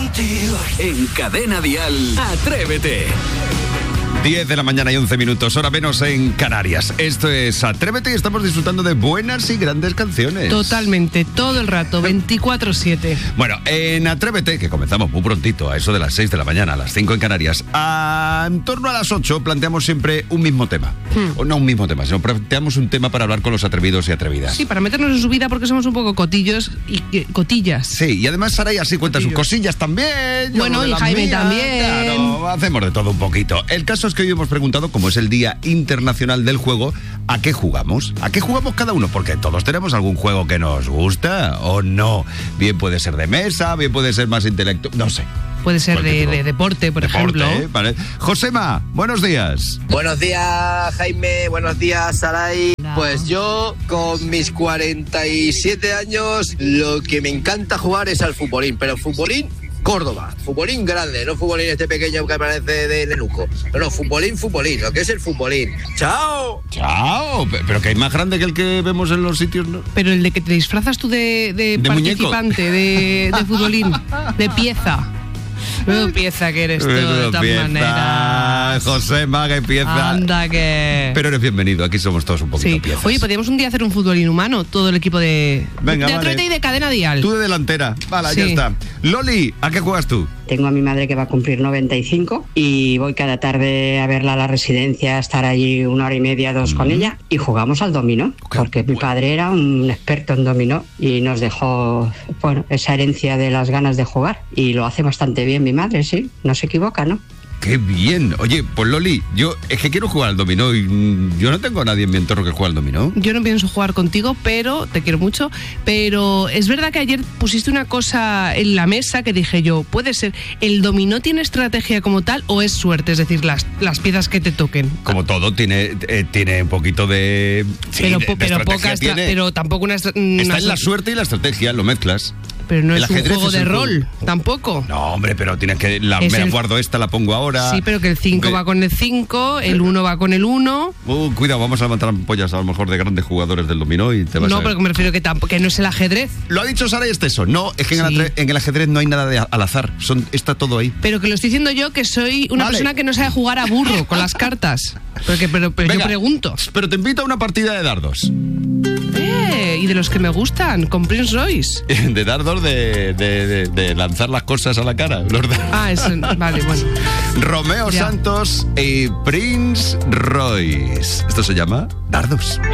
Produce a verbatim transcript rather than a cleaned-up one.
contigo. En Cadena Dial, Atrévete. diez de la mañana y once minutos, hora menos en Canarias. Esto es Atrévete y estamos disfrutando de buenas y grandes canciones. Totalmente, todo el rato, veinticuatro siete. Bueno, en Atrévete, que comenzamos muy prontito, a eso de las seis de la mañana, a las cinco en Canarias, a, en torno a las ocho planteamos siempre un mismo tema. Hmm. O no un mismo tema, sino planteamos un tema para hablar con los atrevidos y atrevidas. Sí, para meternos en su vida porque somos un poco cotillos y eh, cotillas. Sí, y además Saray así cuenta Cotillo. sus cosillas también. Bueno, y Jaime mía, también. Claro, hacemos de todo un poquito. El caso es que hoy hemos preguntado, como es el Día Internacional del Juego, ¿a qué jugamos? ¿A qué jugamos cada uno? Porque todos tenemos algún juego que nos gusta o no. Bien puede ser de mesa, bien puede ser más intelectual, no sé. Puede ser de, de deporte, por deporte, ejemplo. ¿eh? Vale. Josema, buenos días. Buenos días, Jaime. Buenos días, Saray. No. Pues yo, con mis cuarenta y siete años, lo que me encanta jugar es al futbolín. Pero futbolín Córdoba, futbolín grande, no futbolín este pequeño que parece de Lenuco. No, no, futbolín, futbolín, lo que es el futbolín. ¡Chao! ¡Chao! Pero que es más grande que el que vemos en los sitios, ¿no? Pero el de que te disfrazas tú de, de, ¿De participante, de, de futbolín, de pieza. Menudo pieza que eres tú, de todas pieza. maneras. Josema, que pieza. Anda que... Pero eres bienvenido, aquí somos todos un poquito sí. piezas. Oye, podríamos un día hacer un futbolín humano, todo el equipo de... Venga, de vale. Atrévete y de Cadena Dial. Tú de delantera. Vale, Sí. ya está. Loli, ¿a qué juegas tú? Tengo a mi madre que va a cumplir noventa y cinco y voy cada tarde a verla a la residencia, a estar allí una hora y media, dos mm. con ella, y jugamos al dominó, okay. porque mi padre era un experto en dominó y nos dejó, bueno, esa herencia de las ganas de jugar, y lo hace bastante bien mi madre, sí, no se equivoca, ¿no? ¡Qué bien! Oye, pues Loli, yo es que quiero jugar al dominó y mm, yo no tengo a nadie en mi entorno que juegue al dominó. Yo no pienso jugar contigo, pero te quiero mucho. Pero es verdad que ayer pusiste una cosa en la mesa que dije yo, puede ser, ¿el dominó tiene estrategia como tal o es suerte? Es decir, las, las piezas que te toquen. Como todo, tiene, eh, tiene un poquito de... Sí, pero de, de pero poca tiene, pero tampoco una... Está en la suerte y la estrategia, lo mezclas. Pero no el es un juego es de rol, juego. tampoco. No, hombre, pero tienes que... La, me la el... guardo esta, la pongo ahora. Sí, pero que el cinco Ve... va con el cinco, el uno va con el uno. Uh, cuidado, vamos a levantar ampollas a lo mejor de grandes jugadores del dominó y te vas no, a... No, pero me refiero que, tampoco, que no es el ajedrez. Lo ha dicho Sara y Esteso. No, es que en, sí. el, en el ajedrez no hay nada de al azar. Son, está todo ahí. Pero que lo estoy diciendo yo, que soy una vale. persona que no sabe jugar a burro con las cartas. Porque, pero pero Venga, yo pregunto. Pero te invito a una partida de dardos. Eh, y de los que me gustan, con Prince Royce. De dardos de, de, de, de lanzar las cosas a la cara. Los ah, eso, vale, bueno. Romeo ya. Santos y Prince Royce. Esto se llama dardos.